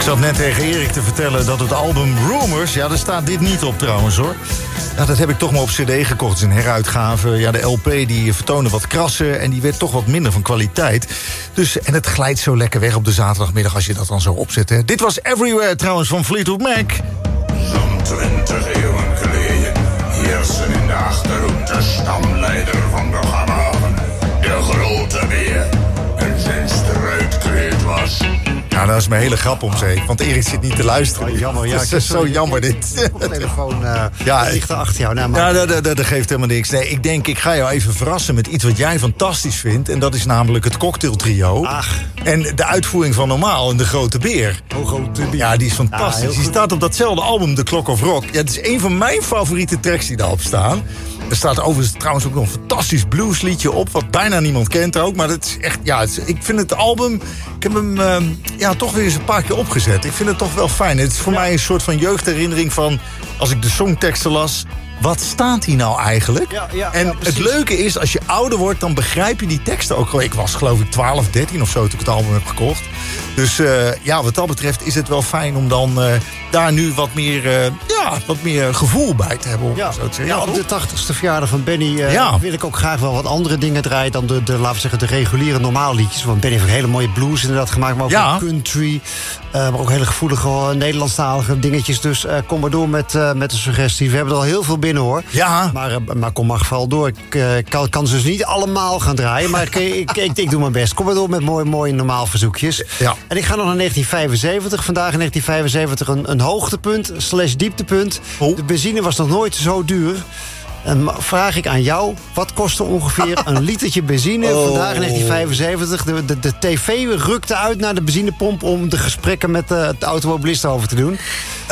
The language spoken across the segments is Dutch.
Ik zat net tegen Erik te vertellen dat het album Rumors... ja, daar staat dit niet op trouwens, hoor. Ja, dat heb ik toch maar op cd gekocht. Het is een heruitgave. Ja, de LP die vertoonde wat krassen... en die werd toch wat minder van kwaliteit. Dus, en het glijdt zo lekker weg op de zaterdagmiddag... als je dat dan zo opzet, hè. Dit was Everywhere trouwens van Fleetwood Mac. Zo'n 20 eeuwen geleden... heersen in de Achterhoek de stamleider van de Garaven. De grote beer. En zijn struitkreet was... Ja, dat is mijn hele grap om zee. Want Erik zit niet te luisteren. Oh, jammer, ja. Dat is zo jammer, dit. De telefoon ligt er achter jou. Nou, maar... Ja, dat geeft helemaal niks. Nee, ik denk, ik ga jou even verrassen met iets wat jij fantastisch vindt. En dat is namelijk het cocktailtrio. Ach. En de uitvoering van Normaal en de Grote Beer. Oh, Grote Beer. Ja, die is fantastisch. Ja, die staat op datzelfde album, The Clock of Rock. Ja, het is een van mijn favoriete tracks die daarop staan. Er staat overigens trouwens ook nog een fantastisch bluesliedje op... wat bijna niemand kent ook. Maar dat is echt, ja, ik vind het album... Ik heb hem toch weer eens een paar keer opgezet. Ik vind het toch wel fijn. Het is voor mij een soort van jeugdherinnering van... als ik de songteksten las... wat staat hier nou eigenlijk? En het leuke is, als je ouder wordt... dan begrijp je die teksten ook gewoon. Ik was geloof ik 12, 13 of zo toen ik het album heb gekocht. Dus wat dat betreft is het wel fijn om dan... daar nu wat meer gevoel bij te hebben. Ja, zo te zeggen. ja, op de 80ste verjaardag van Benny wil ik ook graag wel wat andere dingen draaien... dan laten we zeggen, de reguliere normaal liedjes. Want Benny heeft ook hele mooie blues inderdaad gemaakt... maar ook country, maar ook hele gevoelige Nederlandstalige dingetjes. Dus kom maar door met de suggesties. We hebben er al heel veel binnen, hoor. Ja. Maar kom maar vooral door. Ik kan ze dus niet allemaal gaan draaien... maar ik doe mijn best. Kom maar door met mooie normaal verzoekjes. Ja. En ik ga nog naar 1975. Vandaag in 1975 een hoogtepunt / dieptepunt. Oh. De benzine was nog nooit zo duur. En vraag ik aan jou, wat kostte ongeveer een litertje benzine vandaag in 1975? De tv rukte uit naar de benzinepomp om de gesprekken met de automobilisten over te doen.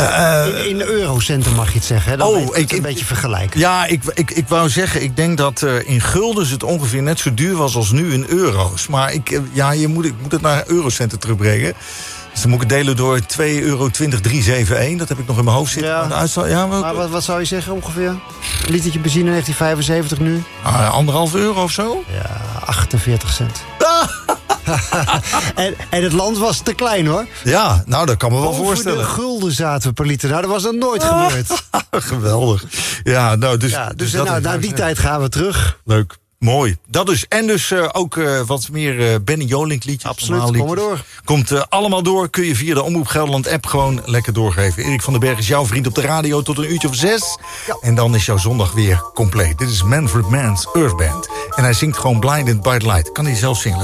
In eurocenten mag je het zeggen. Hè? Dan een beetje vergelijken. Ja, ik wou zeggen, ik denk dat in guldens het ongeveer net zo duur was als nu in euro's. Maar ik moet het naar eurocenten terugbrengen. Dus dan moet ik het delen door €2,20371. Dat heb ik nog in mijn hoofd zitten. Ja. Maar wat zou je zeggen ongeveer? Een litertje benzine in 1975 nu? €1,5 of zo? Ja, 48 cent. en het land was te klein, hoor. Ja, nou, dat kan me wel voorstellen. Over de gulden zaten we per liter. Nou, dat was nog nooit gebeurd. Geweldig. Ja, nou, dus naar die tijd gaan we terug. Leuk. Mooi. Dat dus. En dus ook wat meer Benny Jolink liedjes. Absoluut, kom maar door. Komt allemaal door. Kun je via de Omroep Gelderland app gewoon lekker doorgeven. Erik van den Berg is jouw vriend op de radio tot 1:06. Ja. En dan is jouw zondag weer compleet. Dit is Manfred Mann's Earth Band. En hij zingt gewoon Blinded by the Light. Kan hij zelf zingen.